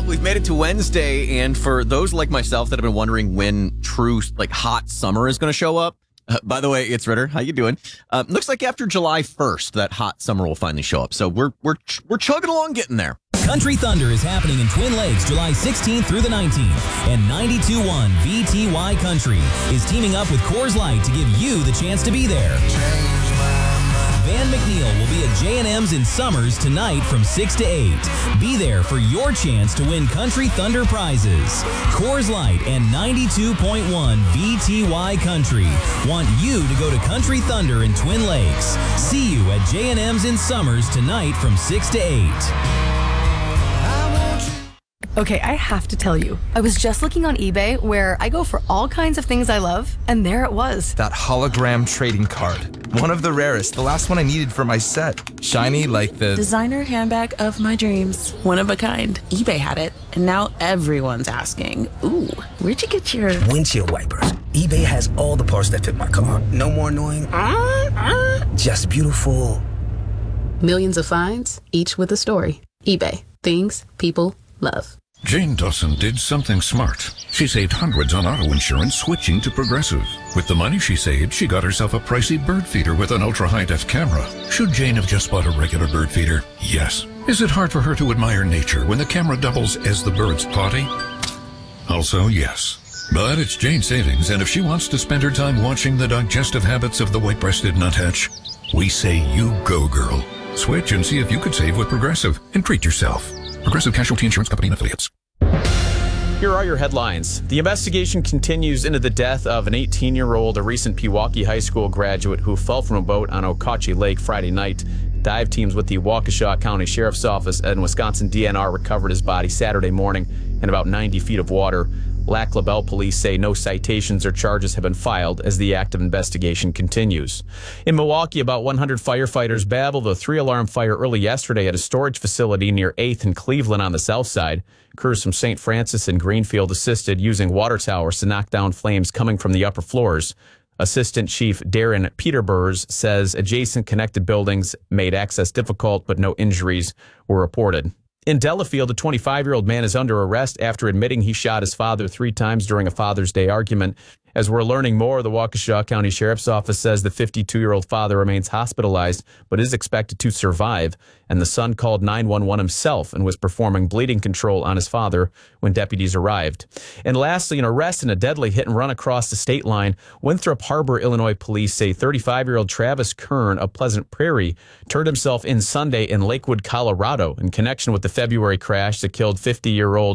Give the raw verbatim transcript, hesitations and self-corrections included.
we've made it to Wednesday, and for those like myself that have been wondering when true, like, hot summer is going to show up, uh, by the way, it's Ritter. How you doing? Uh, looks like after July first, that hot summer will finally show up. So we're we're we're chugging along, getting there. Country Thunder is happening in Twin Lakes July sixteenth through the nineteenth, and ninety-two point one V T Y Country is teaming up with Coors Light to give you the chance to be there. Van McNeil will be at J and M's in Summers tonight from six to eight. Be there for your chance to win Country Thunder prizes. Coors Light and ninety-two point one V T Y Country want you to go to Country Thunder in Twin Lakes. See you at J and M's in Summers tonight from six to eight. Okay, I have to tell you, I was just looking on eBay where I go for all kinds of things I love, and there it was. That hologram trading card. One of the rarest, the last one I needed for my set. Shiny like the... designer handbag of my dreams. One of a kind. eBay had it, and now everyone's asking, ooh, where'd you get your... windshield wipers. eBay has all the parts that fit my car. No more annoying... Uh, uh, just beautiful. Millions of finds, each with a story. eBay. Things people love. Jane Dawson did something smart. She saved hundreds on auto insurance switching to Progressive. With the money she saved, she got herself a pricey bird feeder with an ultra-high-def camera. Should Jane have just bought a regular bird feeder? Yes. Is it hard for her to admire nature when the camera doubles as the bird's potty? Also, yes. But it's Jane's savings, and if she wants to spend her time watching the digestive habits of the white-breasted nuthatch, we say you go, girl. Switch and see if you could save with Progressive and treat yourself. Progressive Casualty Insurance Company and Affiliates. Here are your headlines. The investigation continues into the death of an eighteen-year-old, a recent Pewaukee High School graduate who fell from a boat on Okauchee Lake Friday night. Dive teams with the Waukesha County Sheriff's Office and Wisconsin D N R recovered his body Saturday morning in about ninety feet of water. Lac La Belle police say no citations or charges have been filed as the active investigation continues. In Milwaukee, about one hundred firefighters battled a three-alarm fire early yesterday at a storage facility near eighth and Cleveland on the south side. Crews from Saint Francis and Greenfield assisted using water towers to knock down flames coming from the upper floors. Assistant Chief Darren Peterburs says adjacent connected buildings made access difficult, but no injuries were reported. In Delafield, a twenty-five-year-old man is under arrest after admitting he shot his father three times during a Father's Day argument. As we're learning more, the Waukesha County Sheriff's Office says the fifty-two-year-old father remains hospitalized but is expected to survive, and the son called nine one one himself and was performing bleeding control on his father when deputies arrived. And lastly, an arrest in a deadly hit and run across the state line. Winthrop Harbor, Illinois police say thirty-five-year-old Travis Kern of Pleasant Prairie turned himself in Sunday in Lakewood, Colorado in connection with the February crash that killed fifty-year-old